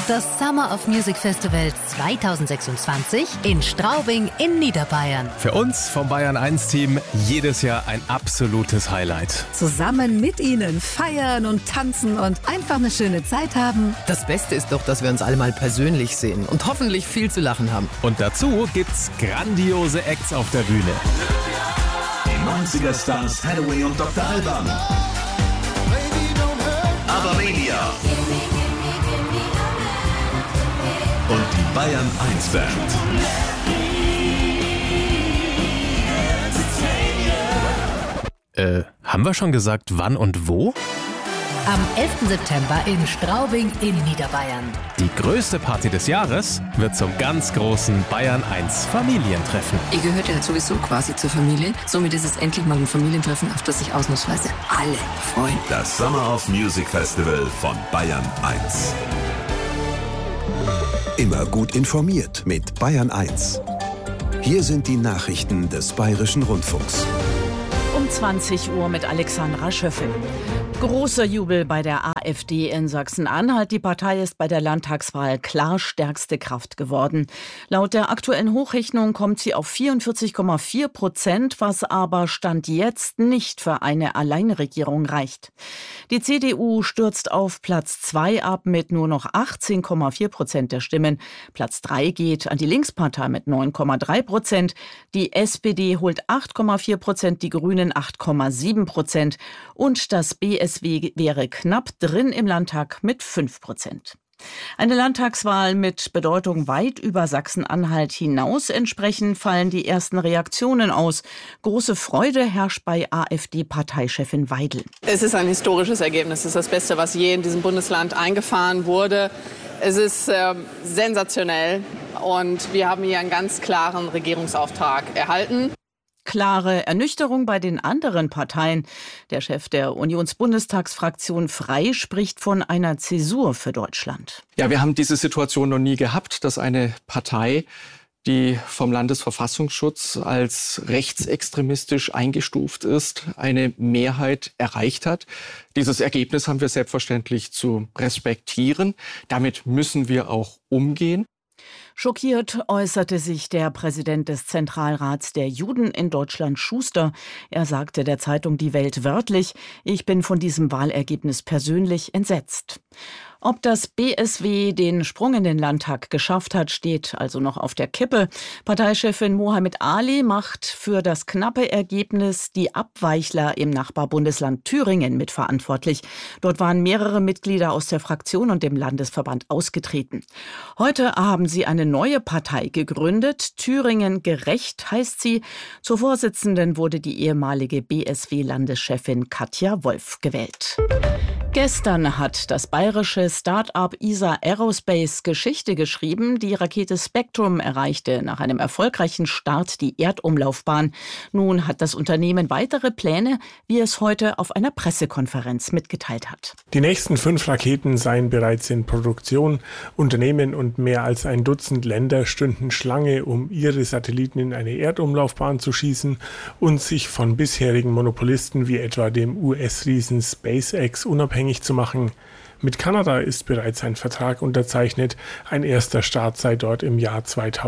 Das Summer of Music Festival 2026 in Straubing in Niederbayern. Für uns vom Bayern 1 Team jedes Jahr ein absolutes Highlight. Zusammen mit Ihnen feiern und tanzen und einfach eine schöne Zeit haben. Das Beste ist doch, dass wir uns alle mal persönlich sehen und hoffentlich viel zu lachen haben. Und dazu gibt's grandiose Acts auf der Bühne. Die 90er Stars Hathaway und Dr. Alban. Abamelia. Und die Bayern 1 Band. Haben wir schon gesagt, wann und wo? Am 11. September in Straubing in Niederbayern. Die größte Party des Jahres wird zum ganz großen Bayern 1 Familientreffen. Ihr gehört ja sowieso quasi zur Familie. Somit ist es endlich mal ein Familientreffen, auf das sich ausnahmsweise alle freuen. Das Summer of Music Festival von Bayern 1. Immer gut informiert mit Bayern 1. Hier sind die Nachrichten des Bayerischen Rundfunks. Um 20 Uhr mit Alexandra Schöffel. Großer Jubel bei der AfD in Sachsen-Anhalt. Die Partei ist bei der Landtagswahl klar stärkste Kraft geworden. Laut der aktuellen Hochrechnung kommt sie auf 44,4%, was aber Stand jetzt nicht für eine Alleinregierung reicht. Die CDU stürzt auf Platz 2 ab mit nur noch 18,4% der Stimmen. Platz 3 geht an die Linkspartei mit 9,3%. Die SPD holt 8,4%, die Grünen 8,7% und das BSW wäre knapp drin im Landtag mit 5%. Eine Landtagswahl mit Bedeutung weit über Sachsen-Anhalt hinaus. Entsprechend fallen die ersten Reaktionen aus. Große Freude herrscht bei AfD-Parteichefin Weidel. Es ist ein historisches Ergebnis. Es ist das Beste, was je in diesem Bundesland eingefahren wurde. Es ist sensationell und wir haben hier einen ganz klaren Regierungsauftrag erhalten. Klare Ernüchterung bei den anderen Parteien. Der Chef der Unionsbundestagsfraktion Frei spricht von einer Zäsur für Deutschland. Ja, wir haben diese Situation noch nie gehabt, dass eine Partei, die vom Landesverfassungsschutz als rechtsextremistisch eingestuft ist, eine Mehrheit erreicht hat. Dieses Ergebnis haben wir selbstverständlich zu respektieren. Damit müssen wir auch umgehen. Schockiert äußerte sich der Präsident des Zentralrats der Juden in Deutschland, Schuster. Er sagte der Zeitung Die Welt wörtlich: Ich bin von diesem Wahlergebnis persönlich entsetzt. Ob das BSW den Sprung in den Landtag geschafft hat, steht also noch auf der Kippe. Parteichefin Mohammed Ali macht für das knappe Ergebnis die Abweichler im Nachbarbundesland Thüringen mitverantwortlich. Dort waren mehrere Mitglieder aus der Fraktion und dem Landesverband ausgetreten. Heute haben sie eine neue Partei gegründet. Thüringen gerecht heißt sie. Zur Vorsitzenden wurde die ehemalige BSW-Landeschefin Katja Wolf gewählt. Gestern hat das bayerische Start-up ESA Aerospace Geschichte geschrieben. Die Rakete Spectrum erreichte nach einem erfolgreichen Start die Erdumlaufbahn. Nun hat das Unternehmen weitere Pläne, wie es heute auf einer Pressekonferenz mitgeteilt hat. Die nächsten 5 Raketen seien bereits in Produktion. Unternehmen und mehr als ein Dutzend Länder stünden Schlange, um ihre Satelliten in eine Erdumlaufbahn zu schießen und sich von bisherigen Monopolisten wie etwa dem US-Riesen SpaceX unabhängig zu machen. Mit Kanada ist bereits ein Vertrag unterzeichnet. Ein erster Start sei dort im Jahr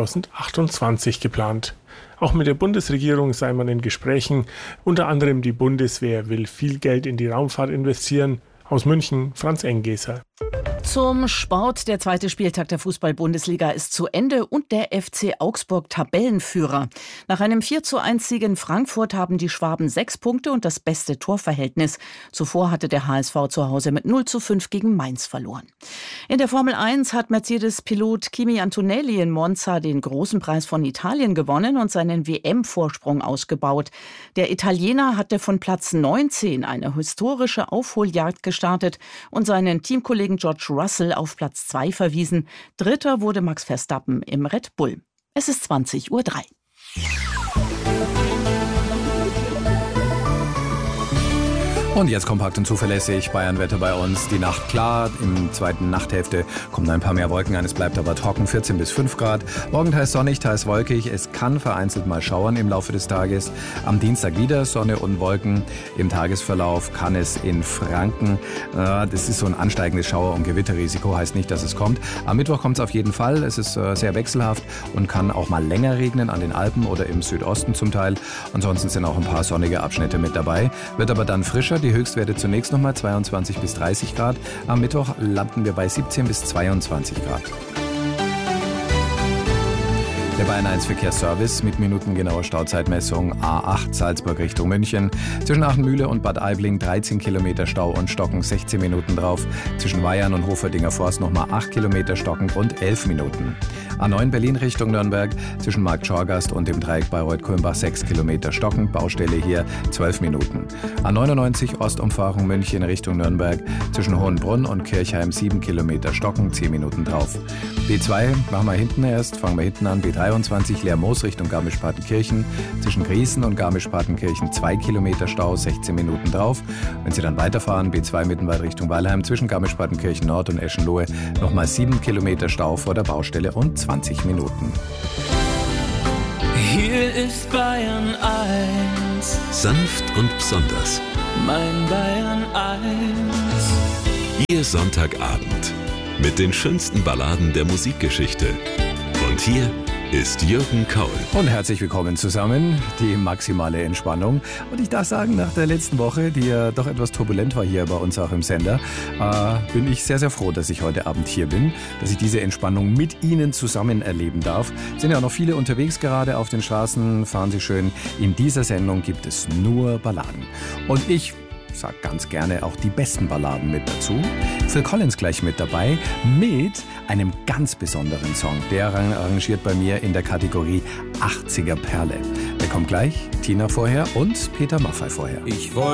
2028 geplant. Auch mit der Bundesregierung sei man in Gesprächen. Unter anderem die Bundeswehr will viel Geld in die Raumfahrt investieren. Aus München, Franz Enggeser. Zum Sport. Der zweite Spieltag der Fußball-Bundesliga ist zu Ende und der FC Augsburg Tabellenführer. Nach einem 4:1-Sieg in Frankfurt haben die Schwaben 6 Punkte und das beste Torverhältnis. Zuvor hatte der HSV zu Hause mit 0:5 gegen Mainz verloren. In der Formel 1 hat Mercedes-Pilot Kimi Antonelli in Monza den großen Preis von Italien gewonnen und seinen WM-Vorsprung ausgebaut. Der Italiener hatte von Platz 19 eine historische Aufholjagd gestartet und seinen Teamkollegen George Russell auf Platz 2 verwiesen. Dritter wurde Max Verstappen im Red Bull. Es ist 20:03 Uhr. Und jetzt kompakt und zuverlässig, Bayernwetter bei uns. Die Nacht klar, im zweiten Nachthälfte kommen ein paar mehr Wolken an, es bleibt aber trocken, 14 bis 5 Grad. Morgen teils sonnig, teils wolkig, es kann vereinzelt mal schauern im Laufe des Tages. Am Dienstag wieder Sonne und Wolken. Im Tagesverlauf kann es in Franken, das ist so ein ansteigendes Schauer- und Gewitterrisiko, heißt nicht, dass es kommt. Am Mittwoch kommt es auf jeden Fall, es ist sehr wechselhaft und kann auch mal länger regnen an den Alpen oder im Südosten zum Teil. Ansonsten sind auch ein paar sonnige Abschnitte mit dabei, wird aber dann frischer. Die Höchstwerte zunächst nochmal 22 bis 30 Grad. Am Mittwoch landen wir bei 17 bis 22 Grad. Der Bayern 1 Verkehrsservice mit minutengenauer Stauzeitmessung A8 Salzburg Richtung München. Zwischen Aachenmühle und Bad Aibling 13 Kilometer Stau und stockend 16 Minuten drauf. Zwischen Weyarn und Hoferdinger Forst nochmal 8 Kilometer stockend und 11 Minuten. A9 Berlin Richtung Nürnberg. Zwischen Markt Schorgast und dem Dreieck Bayreuth-Kulmbach 6 Kilometer stockend. Baustelle hier 12 Minuten. A99 Ostumfahrung München Richtung Nürnberg. Zwischen Hohenbrunn und Kirchheim 7 Kilometer stockend, 10 Minuten drauf. B2 machen wir hinten erst, fangen wir hinten an. B23 Leermoos Richtung Garmisch-Partenkirchen. Zwischen Griesen und Garmisch-Partenkirchen 2 Kilometer Stau, 16 Minuten drauf. Wenn Sie dann weiterfahren, B2 Mittenwald Richtung Weilheim, zwischen Garmisch-Partenkirchen Nord und Eschenlohe nochmal 7 Kilometer Stau vor der Baustelle und 20 Minuten. Hier ist Bayern 1. Sanft und besonders. Mein Bayern 1. Ihr Sonntagabend mit den schönsten Balladen der Musikgeschichte. Und hier ist Jürgen Kaul. Und herzlich willkommen zusammen, die maximale Entspannung. Und ich darf sagen, nach der letzten Woche, die ja doch etwas turbulent war hier bei uns auch im Sender, bin ich sehr, sehr froh, dass ich heute Abend hier bin, dass ich diese Entspannung mit Ihnen zusammen erleben darf. Es sind ja auch noch viele unterwegs gerade auf den Straßen, fahren Sie schön. In dieser Sendung gibt es nur Balladen. Und ich sage ganz gerne auch die besten Balladen mit dazu. Phil Collins gleich mit dabei, mit einem ganz besonderen Song. Der arrangiert bei mir in der Kategorie 80er Perle. Der kommt gleich, Tina vorher und Peter Maffay vorher.